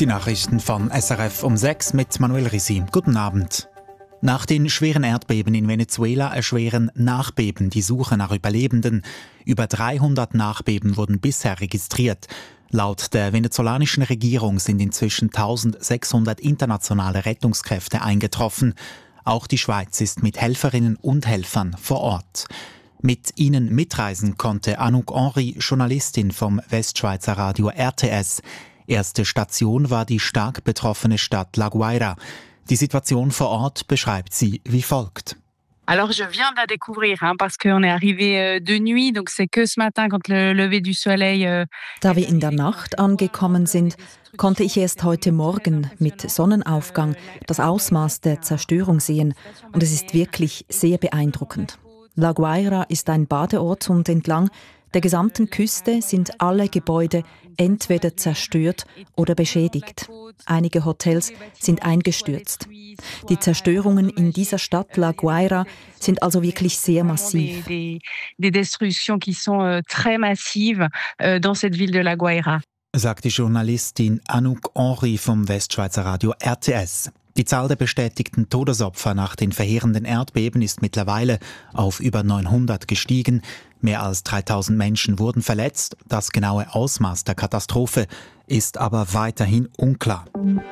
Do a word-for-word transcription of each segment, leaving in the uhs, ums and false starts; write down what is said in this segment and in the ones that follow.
Die Nachrichten von S R F um sechs mit Manuel Risi. Guten Abend. Nach den schweren Erdbeben in Venezuela erschweren Nachbeben die Suche nach Überlebenden. Über dreihundert Nachbeben wurden bisher registriert. Laut der venezolanischen Regierung sind inzwischen eintausendsechshundert internationale Rettungskräfte eingetroffen. Auch die Schweiz ist mit Helferinnen und Helfern vor Ort. Mit ihnen mitreisen konnte Anouk Henry, Journalistin vom Westschweizer Radio R T S. Erste Station war die stark betroffene Stadt La Guaira. Die Situation vor Ort beschreibt sie wie folgt. Alors je viens de la découvrir, hein, parce qu'on est arrivé de nuit, donc c'est que ce matin quand le lever du soleil. Euh, da wir in der Nacht angekommen sind, konnte ich erst heute Morgen mit Sonnenaufgang das Ausmaß der Zerstörung sehen und es ist wirklich sehr beeindruckend. La Guaira ist ein Badeort und entlang der gesamten Küste sind alle Gebäude entweder zerstört oder beschädigt. Einige Hotels sind eingestürzt. Die Zerstörungen in dieser Stadt La Guaira sind also wirklich sehr massiv. Des destructions qui sont très massives dans cette ville de La Guaira. Sagt die Journalistin Anouk Henry vom Westschweizer Radio R T S. Die Zahl der bestätigten Todesopfer nach den verheerenden Erdbeben ist mittlerweile auf über neunhundert gestiegen. Mehr als dreitausend Menschen wurden verletzt. Das genaue Ausmaß der Katastrophe ist aber weiterhin unklar.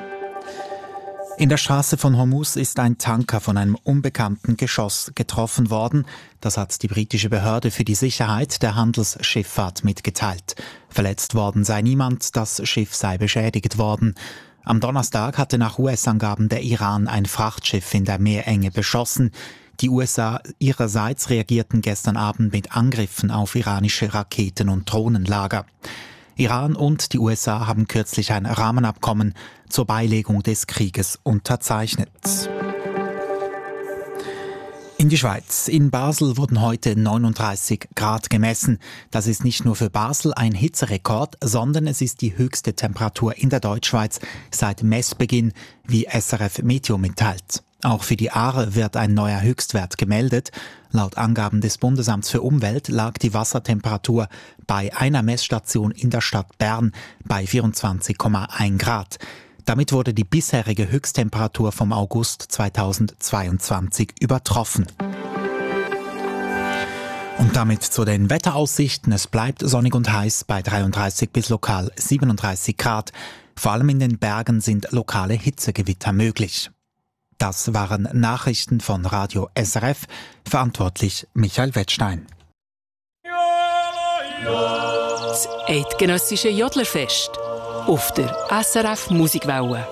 In der Straße von Hormuz ist ein Tanker von einem unbekannten Geschoss getroffen worden. Das hat die britische Behörde für die Sicherheit der Handelsschifffahrt mitgeteilt. Verletzt worden sei niemand, das Schiff sei beschädigt worden. Am Donnerstag hatte nach U S-Angaben der Iran ein Frachtschiff in der Meerenge beschossen. Die U S A ihrerseits reagierten gestern Abend mit Angriffen auf iranische Raketen- und Drohnenlager. Iran und die U S A haben kürzlich ein Rahmenabkommen zur Beilegung des Krieges unterzeichnet. In die Schweiz. In Basel wurden heute neununddreißig Grad gemessen. Das ist nicht nur für Basel ein Hitzerekord, sondern es ist die höchste Temperatur in der Deutschschweiz seit Messbeginn, wie S R F Meteo mitteilt. Auch für die Aare wird ein neuer Höchstwert gemeldet. Laut Angaben des Bundesamts für Umwelt lag die Wassertemperatur bei einer Messstation in der Stadt Bern bei vierundzwanzig Komma eins Grad. Damit wurde die bisherige Höchsttemperatur vom August zweitausendzweiundzwanzig übertroffen. Und damit zu den Wetteraussichten. Es bleibt sonnig und heiß bei dreiunddreißig bis lokal siebenunddreißig Grad. Vor allem in den Bergen sind lokale Hitzegewitter möglich. Das waren Nachrichten von Radio S R F, verantwortlich Michael Wettstein. Das eidgenössische Jodlerfest auf der S R F Musikwelle.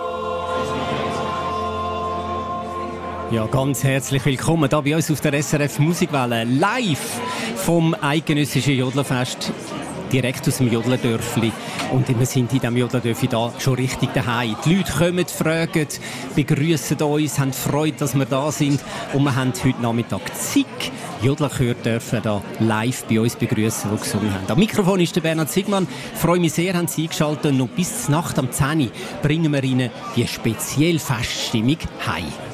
Ja, ganz herzlich willkommen hier bei uns auf der S R F Musikwelle, live vom eidgenössischen Jodlerfest, direkt aus dem Jodlerdörfli. Und wir sind in diesem Jodlerdörfli da schon richtig daheim. Die Leute kommen, fragen, begrüßen uns, haben Freude, dass wir da sind. Und wir haben heute Nachmittag zig Jodlerchöre dürfen da live bei uns begrüßen, die gesungen haben. Am Mikrofon ist der Bernhard Sigmann. Ich freue mich sehr, haben Sie eingeschaltet. Und noch bis zur Nacht am zehn Uhr bringen wir Ihnen die spezielle Feststimmung heim.